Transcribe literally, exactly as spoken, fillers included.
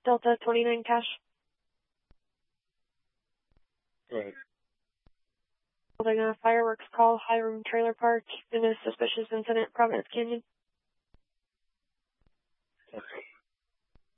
Delta twenty-nine cash. Go ahead. Holding a fireworks call, High Room Trailer Park, in a suspicious incident, Providence Canyon. Okay.